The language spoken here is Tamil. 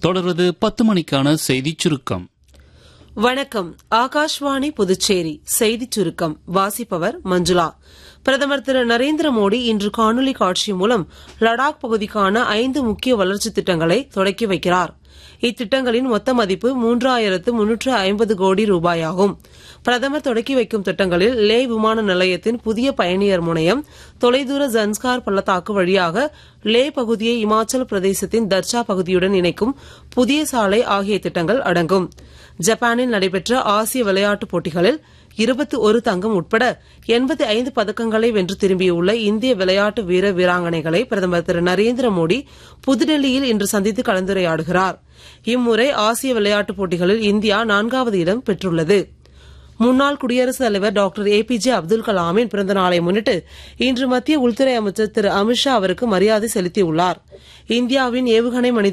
தொடர்வது 10 மணிக்கான செய்திச் சுருக்கம். வணக்கம். ஆகாஷ்வாணி புதுச்சேரி செய்திச் சுருக்கம் வாசிப்பவர் மஞ்சுளா. பிரதமர் திரு நரேந்திர மோடி இன்று காணொலி காட்சி மூலம் லடாக் பகுதிக்கான 5 முக்கிய வளர்ச்சித் திட்டங்களை தொடக்கி வைக்கிறார். இத்திட்டங்களின் மொத்த மதிப்பு 3350 கோடி ரூபாயாகும். பிரதமர் தொடக்கி வைக்கும் திட்டங்களில் லே விமான நிலையத்தின் புதிய பயணியர் முனையம், தொலைதூர ஜன்ஸ்கார் பள்ளத்தாக்கு வழியாக லே பகுதியை இமாச்சல பிரதேசத்தின் தர்ச்சா பகுதியுடன் இணைக்கும் புதிய சாலை ஆகிய திட்டங்கள் அடங்கும். ஜப்பானில் நடைபெற்ற ஆசிய விளையாட்டுப் போட்டிகளில் 21 தங்கம் உட்பட 85 பதக்கங்களை வென்று திரும்பியுள்ள இந்திய விளையாட்டு வீராங்கனைகளை பிரதமர் திரு நரேந்திர மோடி புதுடெல்லியில் இன்று சந்தித்து கலந்துரையாடுகிறார். இம்முறை ஆசிய விளையாட்டுப் போட்டிகளில் இந்தியா 4வது இடம் பெற்றுள்ளது. முன்னாள் குடியரசுத் தலைவர் டாக்டர் APJ அப்துல் கலாமின் பிறந்த நாளை முன்னிட்டு இன்று மத்திய உள்துறை அமைச்சர் திரு அமித்ஷா அவருக்கு மரியாதை செலுத்தியுள்ளார். இந்தியாவின் ஏவுகணை